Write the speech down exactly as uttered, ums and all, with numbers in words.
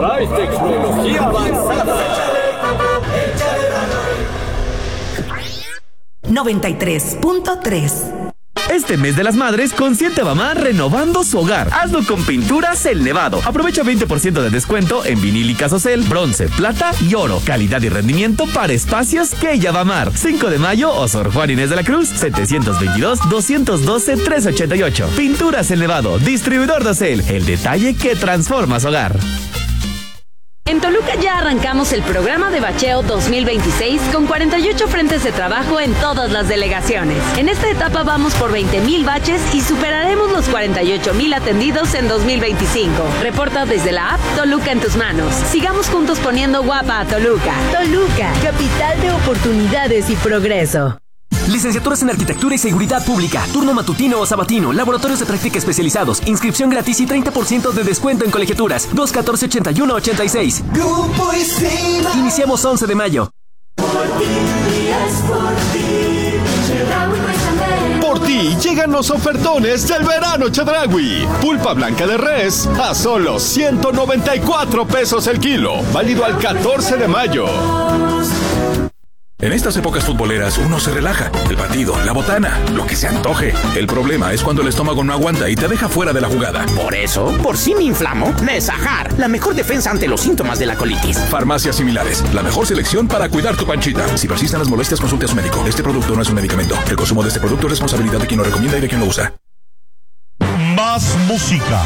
Trae tecnología avanzada. noventa y tres punto tres. Este mes de las madres, consiente a mamá renovando su hogar. Hazlo con Pinturas El Nevado. Aprovecha veinte por ciento de descuento en vinílicas Ocel, bronce, plata y oro. Calidad y rendimiento para espacios que ella va a amar. cinco de mayo o Sor Juan Inés de la Cruz, setecientos veintidós, doscientos doce, trescientos ochenta y ocho. Pinturas El Nevado, distribuidor de Ocel. El detalle que transforma su hogar. En Toluca ya arrancamos el programa de bacheo dos mil veintiséis con cuarenta y ocho frentes de trabajo en todas las delegaciones. En esta etapa vamos por veinte mil baches y superaremos los cuarenta y ocho mil atendidos en dos mil veinticinco. Reporta desde la app Toluca en tus manos. Sigamos juntos poniendo guapa a Toluca. Toluca, capital de oportunidades y progreso. Licenciaturas en Arquitectura y Seguridad Pública, turno matutino o sabatino, laboratorios de práctica especializados, inscripción gratis y treinta por ciento de descuento en colegiaturas. dos catorce ochenta y uno ochenta y seis. Grupo Isima. Iniciamos once de mayo. Por ti, es por ti. Chedraui Cuéntame. Por ti llegan los ofertones del verano Chedraui. Pulpa blanca de res a solo ciento noventa y cuatro pesos el kilo. Válido al catorce de mayo. En estas épocas futboleras uno se relaja. El partido, la botana, lo que se antoje. El problema es cuando el estómago no aguanta y te deja fuera de la jugada. Por eso, por si me inflamo, Nesajar, la mejor defensa ante los síntomas de la colitis. Farmacias similares, la mejor selección para cuidar tu panchita. Si persisten las molestias, consulte a su médico. Este producto no es un medicamento. El consumo de este producto es responsabilidad de quien lo recomienda y de quien lo usa. Más música.